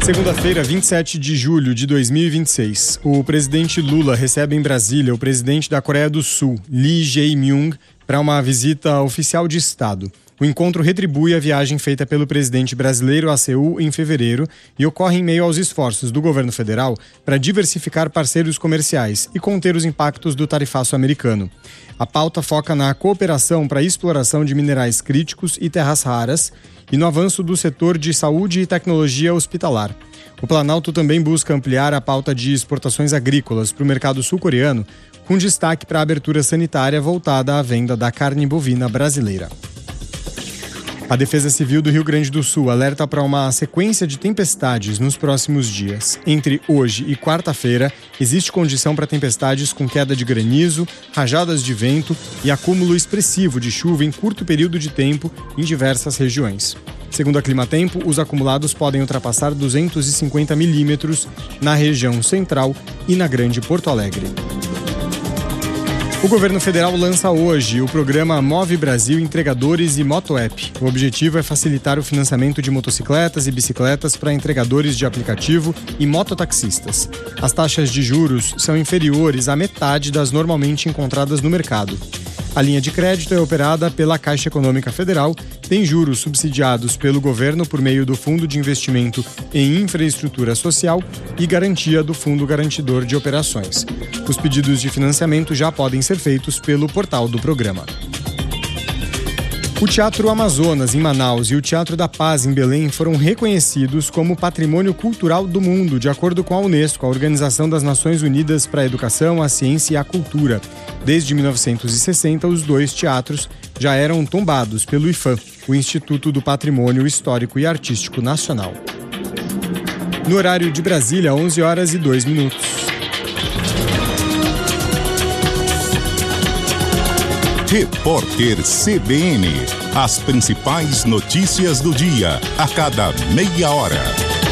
Segunda-feira, 27 de julho de 2026, o presidente Lula recebe em Brasília o presidente da Coreia do Sul, Lee Jae-myung, para uma visita oficial de Estado. O encontro retribui a viagem feita pelo presidente brasileiro a Seul em fevereiro e ocorre em meio aos esforços do governo federal para diversificar parceiros comerciais e conter os impactos do tarifaço americano. A pauta foca na cooperação para a exploração de minerais críticos e terras raras e no avanço do setor de saúde e tecnologia hospitalar. O Planalto também busca ampliar a pauta de exportações agrícolas para o mercado sul-coreano, com destaque para a abertura sanitária voltada à venda da carne bovina brasileira. A Defesa Civil do Rio Grande do Sul alerta para uma sequência de tempestades nos próximos dias. Entre hoje e quarta-feira, existe condição para tempestades com queda de granizo, rajadas de vento e acúmulo expressivo de chuva em curto período de tempo em diversas regiões. Segundo a Climatempo, os acumulados podem ultrapassar 250 milímetros na região central e na Grande Porto Alegre. O governo federal lança hoje o programa Move Brasil Entregadores e MotoApp. O objetivo é facilitar o financiamento de motocicletas e bicicletas para entregadores de aplicativo e mototaxistas. As taxas de juros são inferiores à metade das normalmente encontradas no mercado. A linha de crédito é operada pela Caixa Econômica Federal, tem juros subsidiados pelo governo por meio do Fundo de Investimento em Infraestrutura Social e garantia do Fundo Garantidor de Operações. Os pedidos de financiamento já podem ser feitos pelo portal do programa. O Teatro Amazonas, em Manaus, e o Teatro da Paz, em Belém, foram reconhecidos como Patrimônio Cultural do Mundo, de acordo com a Unesco, a Organização das Nações Unidas para a Educação, a Ciência e a Cultura. Desde 1960, os dois teatros já eram tombados pelo IPHAN, o Instituto do Patrimônio Histórico e Artístico Nacional. No horário de Brasília, 11h02. Repórter CBN. As principais notícias do dia, a cada meia hora.